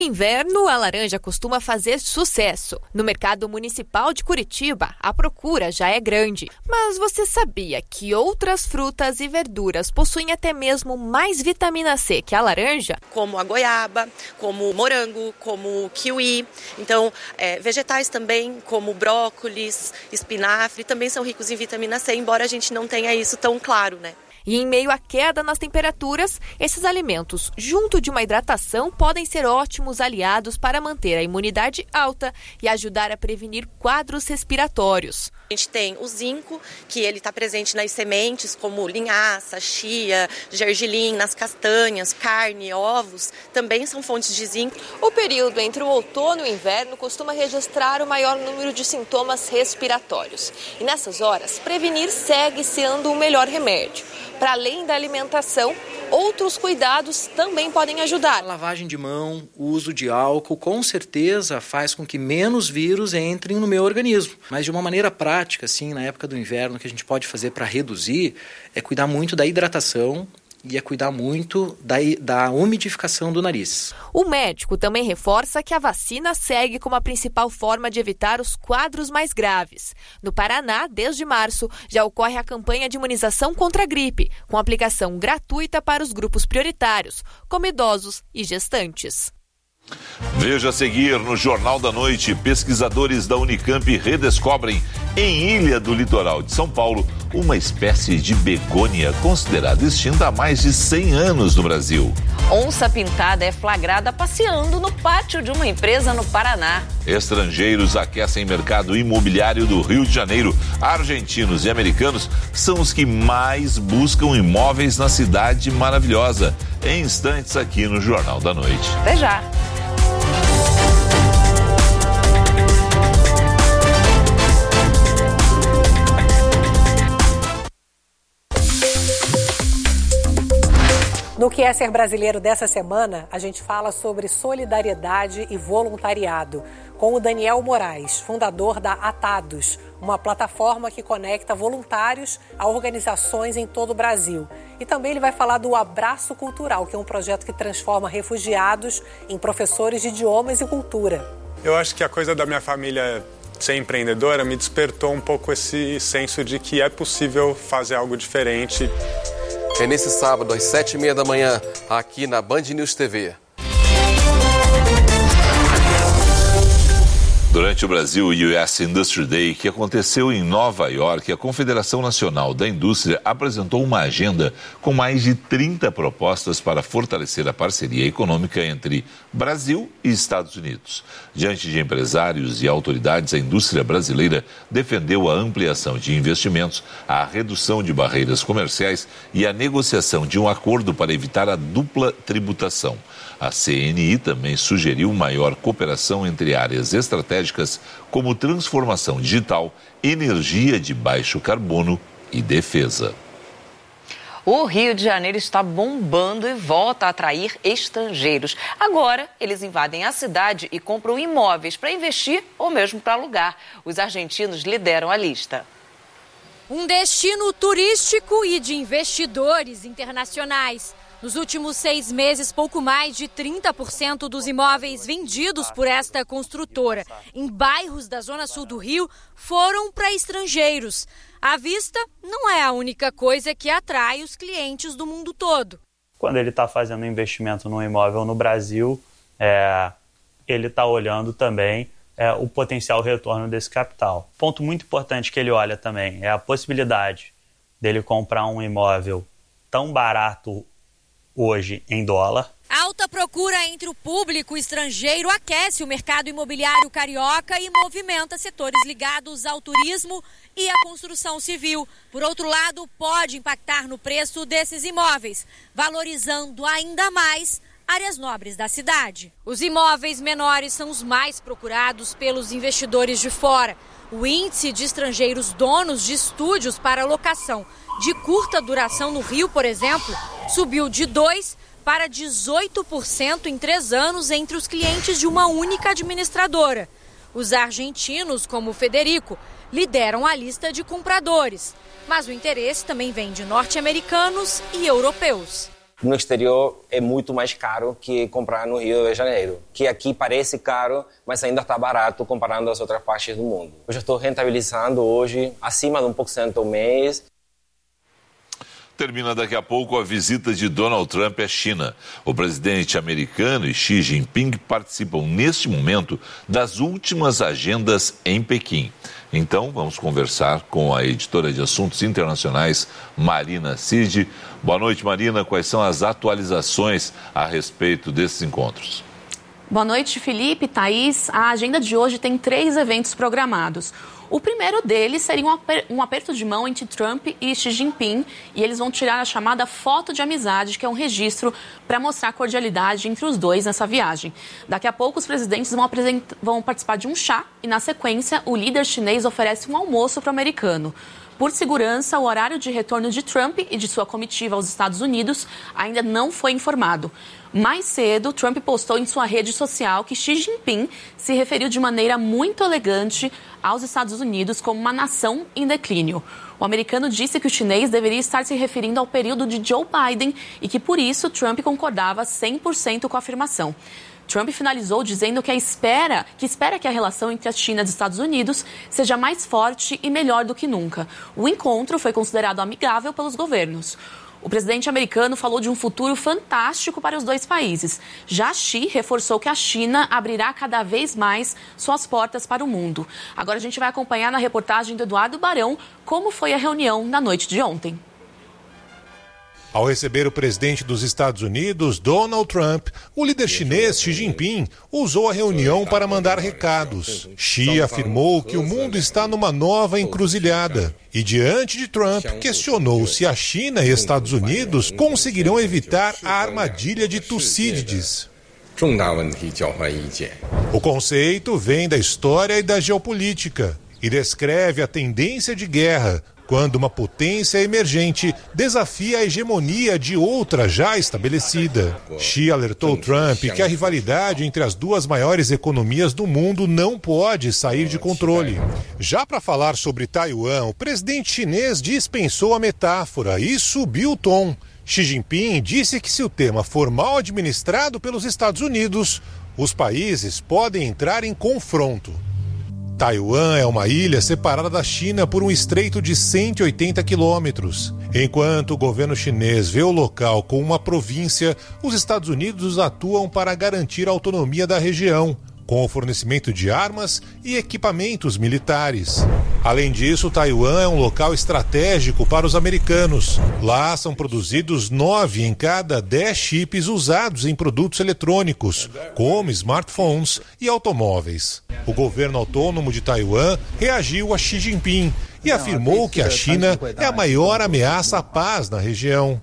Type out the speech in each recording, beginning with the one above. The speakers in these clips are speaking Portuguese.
Inverno, a laranja costuma fazer sucesso. No mercado municipal de Curitiba, a procura já é grande. Mas você sabia que outras frutas e verduras possuem até mesmo mais vitamina C que a laranja? Como a goiaba, como o morango, como o kiwi. Então, vegetais também, como brócolis, espinafre, também são ricos em vitamina C, embora a gente não tenha isso tão claro, né? E em meio à queda nas temperaturas, esses alimentos, junto de uma hidratação, podem ser ótimos aliados para manter a imunidade alta e ajudar a prevenir quadros respiratórios. A gente tem o zinco, que ele está presente nas sementes, como linhaça, chia, gergelim, nas castanhas, carne, ovos, também são fontes de zinco. O período entre o outono e o inverno costuma registrar o maior número de sintomas respiratórios. E nessas horas, prevenir segue sendo o melhor remédio. Para além da alimentação, outros cuidados também podem ajudar. A lavagem de mão, o uso de álcool, com certeza faz com que menos vírus entrem no meu organismo. Mas de uma maneira prática, assim, na época do inverno, o que a gente pode fazer para reduzir é cuidar muito da hidratação e cuidar muito da umidificação do nariz. O médico também reforça que a vacina segue como a principal forma de evitar os quadros mais graves. No Paraná, desde março, já ocorre a campanha de imunização contra a gripe, com aplicação gratuita para os grupos prioritários, como idosos e gestantes. Veja a seguir no Jornal da Noite. Pesquisadores da Unicamp redescobrem em Ilha do Litoral de São Paulo uma espécie de begônia considerada extinta há mais de 100 anos no Brasil. Onça pintada é flagrada passeando no pátio de uma empresa no Paraná. Estrangeiros aquecem mercado imobiliário do Rio de Janeiro. Argentinos e americanos são os que mais buscam imóveis na cidade maravilhosa. Em instantes aqui no Jornal da Noite. Até já! No Que é Ser Brasileiro dessa semana, a gente fala sobre solidariedade e voluntariado, com o Daniel Moraes, fundador da Atados, uma plataforma que conecta voluntários a organizações em todo o Brasil. E também ele vai falar do Abraço Cultural, que é um projeto que transforma refugiados em professores de idiomas e cultura. Eu acho que a coisa da minha família ser empreendedora me despertou um pouco esse senso de que é possível fazer algo diferente. É nesse sábado, às 7h30 da manhã, aqui na Band News TV. Durante o Brasil US Industry Day, que aconteceu em Nova York, a Confederação Nacional da Indústria apresentou uma agenda com mais de 30 propostas para fortalecer a parceria econômica entre Brasil e Estados Unidos. Diante de empresários e autoridades, a indústria brasileira defendeu a ampliação de investimentos, a redução de barreiras comerciais e a negociação de um acordo para evitar a dupla tributação. A CNI também sugeriu maior cooperação entre áreas estratégicas como transformação digital, energia de baixo carbono e defesa. O Rio de Janeiro está bombando e volta a atrair estrangeiros. Agora, eles invadem a cidade e compram imóveis para investir ou mesmo para alugar. Os argentinos lideram a lista. Um destino turístico e de investidores internacionais. Nos últimos 6 meses, pouco mais de 30% dos imóveis vendidos por esta construtora em bairros da Zona Sul do Rio foram para estrangeiros. A vista não é a única coisa que atrai os clientes do mundo todo. Quando ele está fazendo um investimento num imóvel no Brasil, ele está olhando também o potencial retorno desse capital. Ponto muito importante que ele olha também é a possibilidade dele comprar um imóvel tão barato hoje em dólar. A alta procura entre o público estrangeiro aquece o mercado imobiliário carioca e movimenta setores ligados ao turismo e à construção civil. Por outro lado, pode impactar no preço desses imóveis, valorizando ainda mais áreas nobres da cidade. Os imóveis menores são os mais procurados pelos investidores de fora. O índice de estrangeiros donos de estúdios para locação de curta duração no Rio, por exemplo, subiu de 2% para 18% em 3 anos entre os clientes de uma única administradora. Os argentinos, como o Federico, lideram a lista de compradores, mas o interesse também vem de norte-americanos e europeus. no exterior é muito mais caro que comprar no Rio de Janeiro. Que aqui parece caro, mas ainda está barato comparando as outras partes do mundo. Eu já estou rentabilizando hoje acima de 1% ao mês. Termina daqui a pouco a visita de Donald Trump à China. O presidente americano e Xi Jinping participam neste momento das últimas agendas em Pequim. Então, vamos conversar com a editora de assuntos internacionais, Marina Cid. Boa noite, Marina. Quais são as atualizações a respeito desses encontros? Boa noite, Felipe, Thaís. A agenda de hoje tem 3 eventos programados. O primeiro deles seria um aperto de mão entre Trump e Xi Jinping, e eles vão tirar a chamada foto de amizade, que é um registro para mostrar a cordialidade entre os dois nessa viagem. Daqui a pouco os presidentes vão participar de um chá e, na sequência, o líder chinês oferece um almoço para o americano. Por segurança, o horário de retorno de Trump e de sua comitiva aos Estados Unidos ainda não foi informado. Mais cedo, Trump postou em sua rede social que Xi Jinping se referiu de maneira muito elegante aos Estados Unidos como uma nação em declínio. O americano disse que o chinês deveria estar se referindo ao período de Joe Biden e que, por isso, Trump concordava 100% com a afirmação. Trump finalizou dizendo que espera que a relação entre a China e os Estados Unidos seja mais forte e melhor do que nunca. O encontro foi considerado amigável pelos governos. O presidente americano falou de um futuro fantástico para os dois países. Já Xi reforçou que a China abrirá cada vez mais suas portas para o mundo. Agora a gente vai acompanhar na reportagem do Eduardo Barão como foi a reunião na noite de ontem. Ao receber o presidente dos Estados Unidos, Donald Trump, o líder chinês Xi Jinping usou a reunião para mandar recados. Xi afirmou que o mundo está numa nova encruzilhada e, diante de Trump, questionou se a China e Estados Unidos conseguirão evitar a armadilha de Tucídides. O conceito vem da história e da geopolítica e descreve a tendência de guerra, quando uma potência emergente desafia a hegemonia de outra já estabelecida. Xi alertou Trump que a rivalidade entre as duas maiores economias do mundo não pode sair de controle. Já para falar sobre Taiwan, o presidente chinês dispensou a metáfora e subiu o tom. Xi Jinping disse que se o tema for mal administrado pelos Estados Unidos, os países podem entrar em confronto. Taiwan é uma ilha separada da China por um estreito de 180 quilômetros. Enquanto o governo chinês vê o local como uma província, os Estados Unidos atuam para garantir a autonomia da região, com o fornecimento de armas e equipamentos militares. Além disso, Taiwan é um local estratégico para os americanos. Lá são produzidos 9 em cada 10 chips usados em produtos eletrônicos, como smartphones e automóveis. O governo autônomo de Taiwan reagiu a Xi Jinping e afirmou que a China é a maior ameaça à paz na região.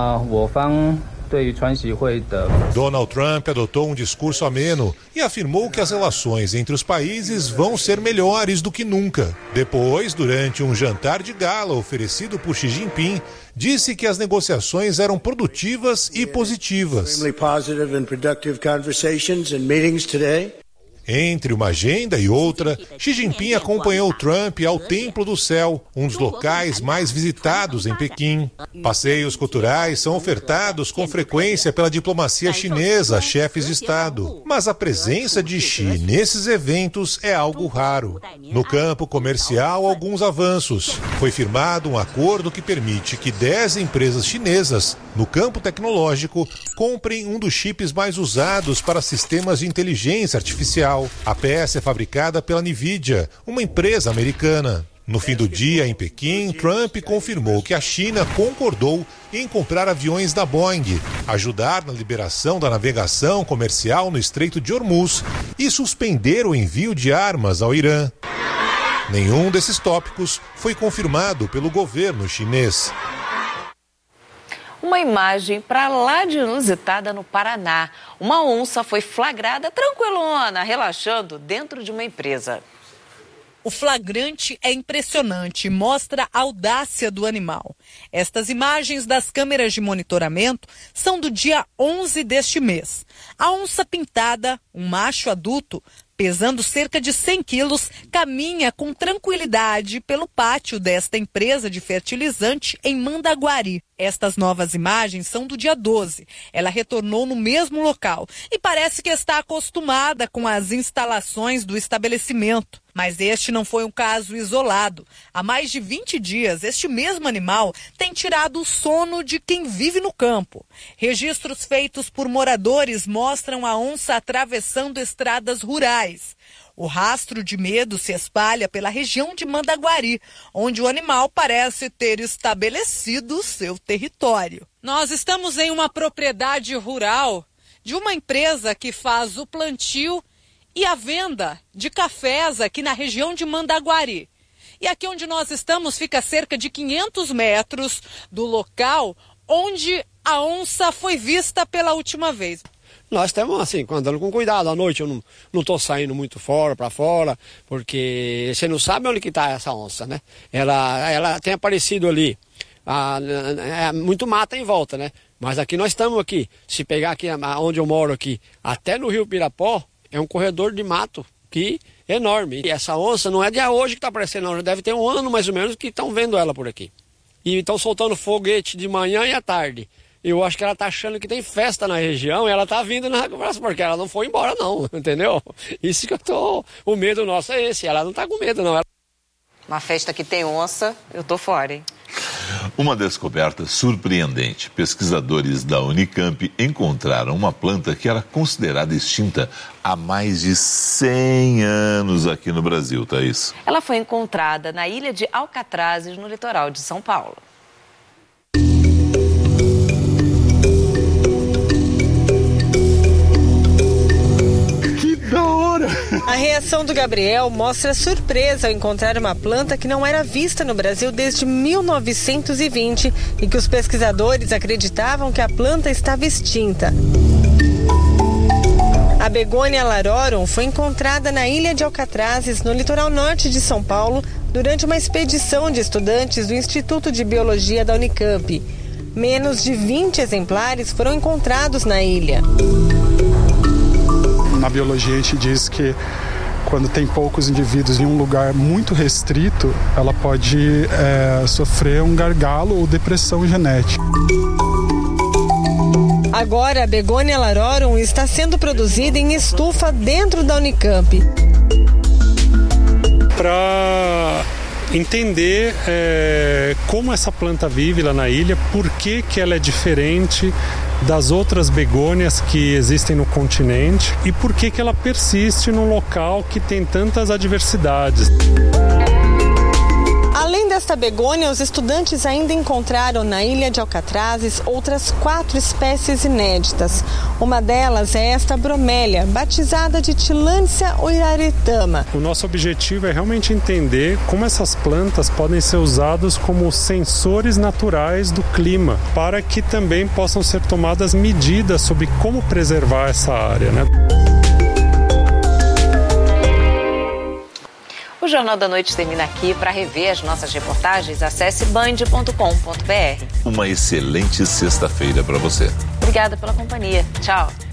Donald Trump adotou um discurso ameno e afirmou que as relações entre os países vão ser melhores do que nunca. Depois, durante um jantar de gala oferecido por Xi Jinping, disse que as negociações eram produtivas e positivas. Entre uma agenda e outra, Xi Jinping acompanhou Trump ao Templo do Céu, um dos locais mais visitados em Pequim. Passeios culturais são ofertados com frequência pela diplomacia chinesa a chefes de Estado, mas a presença de Xi nesses eventos é algo raro. No campo comercial, alguns avanços. Foi firmado um acordo que permite que 10 empresas chinesas, no campo tecnológico, comprem um dos chips mais usados para sistemas de inteligência artificial. A peça é fabricada pela NVIDIA, uma empresa americana. No fim do dia, em Pequim, Trump confirmou que a China concordou em comprar aviões da Boeing, ajudar na liberação da navegação comercial no Estreito de Hormuz e suspender o envio de armas ao Irã. Nenhum desses tópicos foi confirmado pelo governo chinês. Uma imagem para lá de inusitada no Paraná. Uma onça foi flagrada tranquilona, relaxando dentro de uma empresa. O flagrante é impressionante e mostra a audácia do animal. Estas imagens das câmeras de monitoramento são do dia 11 deste mês. A onça pintada, um macho adulto, pesando cerca de 100 quilos, caminha com tranquilidade pelo pátio desta empresa de fertilizante em Mandaguari. Estas novas imagens são do dia 12. Ela retornou no mesmo local e parece que está acostumada com as instalações do estabelecimento. Mas este não foi um caso isolado. Há mais de 20 dias, este mesmo animal tem tirado o sono de quem vive no campo. Registros feitos por moradores mostram a onça atravessando estradas rurais. O rastro de medo se espalha pela região de Mandaguari, onde o animal parece ter estabelecido seu território. Nós estamos em uma propriedade rural de uma empresa que faz o plantio e a venda de cafés aqui na região de Mandaguari. E aqui onde nós estamos fica cerca de 500 metros do local onde a onça foi vista pela última vez. Nós estamos assim, andando com cuidado. À noite eu não estou saindo muito para fora, porque você não sabe onde que está essa onça, né? Ela tem aparecido ali, muito mata em volta, né? Mas aqui nós estamos aqui. Se pegar aqui onde eu moro aqui, até no Rio Pirapó, é um corredor de mato que é enorme. E essa onça não é de hoje que está aparecendo, não. Já deve ter um ano mais ou menos que estão vendo ela por aqui. E estão soltando foguete de manhã e à tarde. Eu acho que ela tá achando que tem festa na região e ela tá vindo na conversa, porque ela não foi embora não, entendeu? Isso que o medo nosso é esse, ela não tá com medo não. Uma festa que tem onça, eu tô fora, hein? Uma descoberta surpreendente. Pesquisadores da Unicamp encontraram uma planta que era considerada extinta há mais de 100 anos aqui no Brasil, Thaís. Ela foi encontrada na ilha de Alcatrazes, no litoral de São Paulo. A reação do Gabriel mostra surpresa ao encontrar uma planta que não era vista no Brasil desde 1920 e que os pesquisadores acreditavam que a planta estava extinta. A Begônia larorum foi encontrada na ilha de Alcatrazes, no litoral norte de São Paulo, durante uma expedição de estudantes do Instituto de Biologia da Unicamp. Menos de 20 exemplares foram encontrados na ilha. Na biologia a gente diz que quando tem poucos indivíduos em um lugar muito restrito, ela pode sofrer um gargalo ou depressão genética. Agora a Begônia larorum está sendo produzida em estufa dentro da Unicamp. Para entender como essa planta vive lá na ilha, por que ela é diferente das outras begônias que existem no continente e por que ela persiste num local que tem tantas adversidades. Além desta begônia, os estudantes ainda encontraram na ilha de Alcatrazes outras 4 espécies inéditas. Uma delas é esta bromélia, batizada de Tillandsia oiraritama. O nosso objetivo é realmente entender como essas plantas podem ser usadas como sensores naturais do clima, para que também possam ser tomadas medidas sobre como preservar essa área, né? O Jornal da Noite termina aqui. Para rever as nossas reportagens, acesse band.com.br. Uma excelente sexta-feira para você. Obrigada pela companhia. Tchau.